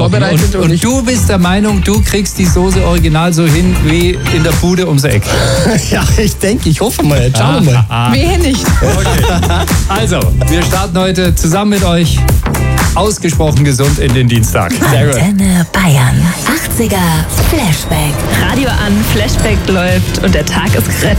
vorbereitet. Und du bist der Meinung, du kriegst die Soße original so hin wie in der Bude ums Eck. Ja, ich hoffe mal. Jetzt schauen wir mal. Wehe nicht. Okay. Also, wir starten heute zusammen mit euch ausgesprochen gesund in den Dienstag. Sehr gut. Antenne Bayern. 80er Flashback. Radio an, Flashback läuft und der Tag ist gerettet.